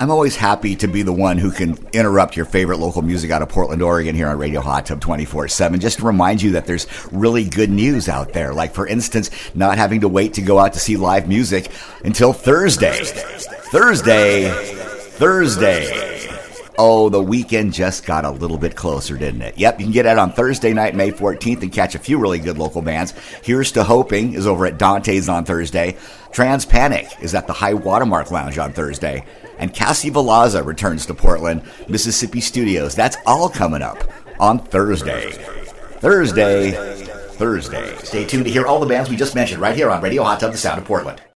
I'm always happy to be the one who can interrupt your favorite local music out of Portland, Oregon here on Radio Hot Tub 24/7, just to remind you that there's really good news out there. Like, for instance, not having to wait to go out to see live music until Thursday. Oh, the weekend just got a little bit closer, didn't it? Yep, you can get out on Thursday night, May 14th, and catch a few really good local bands. Here's to Hoping is over at Dante's on Thursday. Trans Panic is at the High Watermark Lounge on Thursday. And Cassie Velasza returns to Portland, Mississippi Studios. That's all coming up on Thursday. Stay tuned to hear all the bands we just mentioned right here on Radio Hot Tub, the Sound of Portland.